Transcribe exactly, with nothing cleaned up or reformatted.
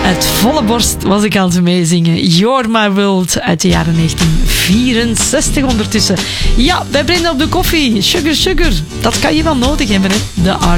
Uit volle borst was ik aan het meezingen. You're My World uit de jaren negentien vierenzestig ondertussen. Ja, bij Brenda op de koffie. Sugar, sugar. Dat kan je wel nodig hebben, hè. De